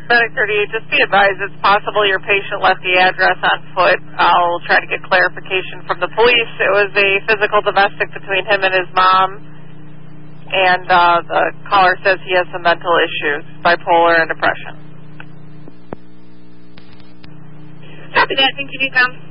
Medic 38, just be advised it's possible your patient left the address on foot. I'll try to get clarification from the police. It was a physical domestic between him and his mom, and the caller says he has some mental issues, bipolar and depression. Copy that. Thank you, Decom.